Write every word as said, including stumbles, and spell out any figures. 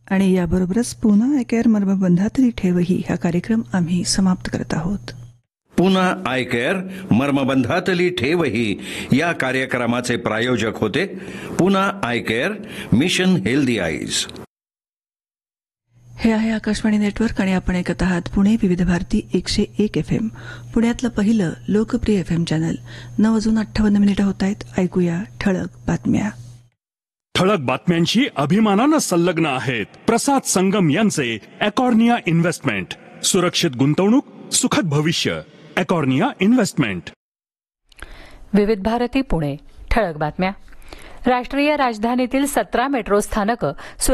आणि याबरोबरच पुन्हा ऐकेर मर्मबंधातली ठेवही हा कार्यक्रम आम्ही समाप्त करत आहोत. पुन्हा आयकेअर मर्मबंधातली ठेवही या कार्यक्रमाचे प्रायोजक होते पुन्हा आयकेअर मिशन हेल्दी आईज. हे आहे आकाशवाणी नेटवर्क आणि आपण ऐकत आहात पुणे विविध भारती एकशे एक एफ एम, पुण्यातलं पहिलं लोकप्रिय एफ एम चॅनल. नऊ वाजून अठ्ठावन्न मिनिटं होत आहेत. ऐकूया ठळक बातम्या. ठळक बातम्यांशी अभिमानानं संलग्न आहेत प्रसाद संगम यांचे एकॉर्निया इन्व्हेस्टमेंट. सुरक्षित गुंतवणूक, सुखद भविष्य. एकॉर्निया इन्व्हेस्टमेंट. विविध भारती पुणे. ठळक बातम्या. राष्ट्रीय राजधानीतील सतरा मेट्रो स्थानकं